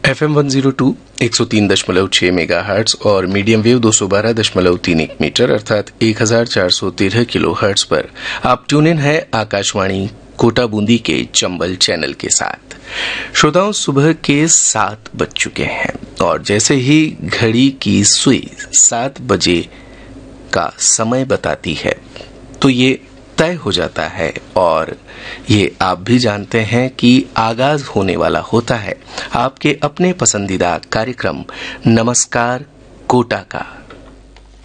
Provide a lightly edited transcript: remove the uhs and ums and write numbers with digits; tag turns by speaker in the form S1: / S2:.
S1: FM 102 103.6 megahertz और medium wave 212.31 metre अर्थात 1413 kilohertz पर आप ट्यून इन है आकाशवाणी कोटा बूंदी के चंबल चैनल के साथ। श्रोताओं, सुबह के 7 बज चुके हैं और जैसे ही घड़ी की सुई 7 बजे का समय बताती है तो ये तय हो जाता है और ये आप भी जानते हैं कि आगाज होने वाला होता है आपके अपने पसंदीदा कार्यक्रम नमस्कार कोटा का।